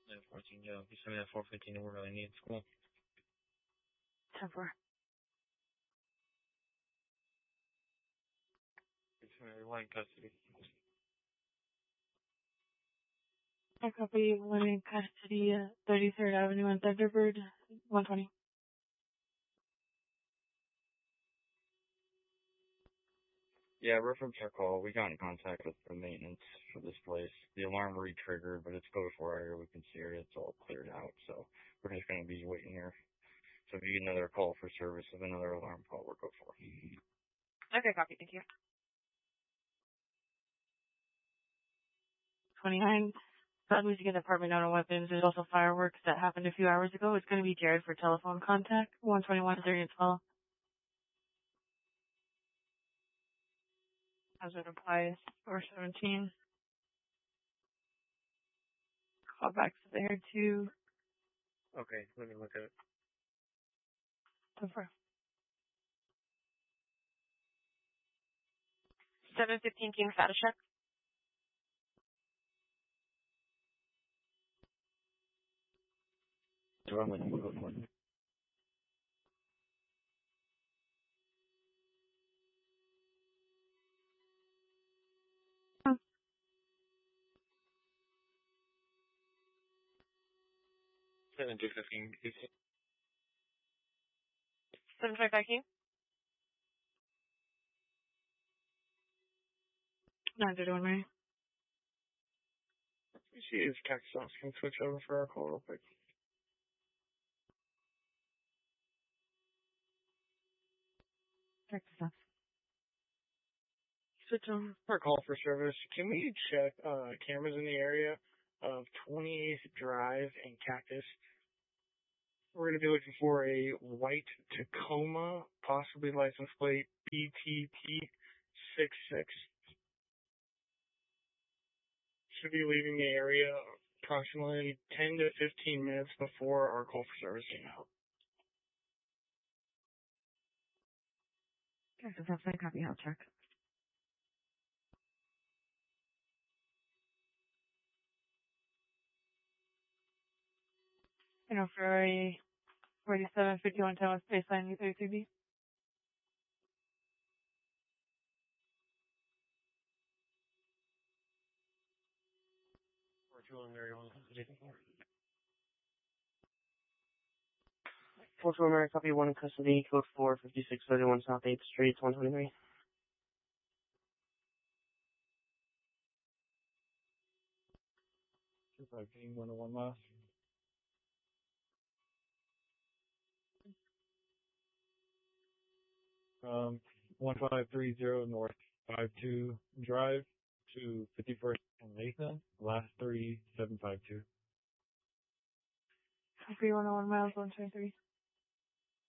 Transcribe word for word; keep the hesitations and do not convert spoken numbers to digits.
Yeah, fourteen, yeah. You send me that four fifteen over I need school. ten four. One in custody. I copy one in custody, uh, thirty-third Avenue and Thunderbird, one twenty. Yeah, reference our call. We got in contact with the maintenance for this place. The alarm re-triggered, but it's code four area. We can see it. It's all cleared out, so we're just going to be waiting here. So if you get another call for service of another alarm call, we're code four. Okay, copy. Thank you. twenty-nine. South Louisiana Department of Weapons. There's also fireworks that happened a few hours ago. It's going to be Jared for telephone contact. one twenty-one thirty and twelve. As it applies, four seventeen. Callbacks there to Okay, let me look at it. seven fifteen King status check. So I'm going to code four. Seven two fifteen. seven twenty-five King. nine thirty-one Mary. She is Texas. Can switch over for our call real quick. Texas. Switch over. For a call for service, can we check uh, cameras in the area of twenty-eighth Drive and Cactus? We're going to be looking for a white Tacoma, possibly license plate B T P sixty-six. Should be leaving the area approximately ten to fifteen minutes before our call for service came out. Texas, that's my copy. I'll check. You know, Ferrari forty-seven fifty-one ten West Baseline U thirty-three B. Or two on Mary one. four two America, copy one in custody, code four, fifty-six thirty-one South eighth Street, one twenty-three. two five one oh one miles. Um, one five three zero North five two Drive to fifty-first and Nathan, last thirty seven five two. Copy one oh one miles, one twenty-three.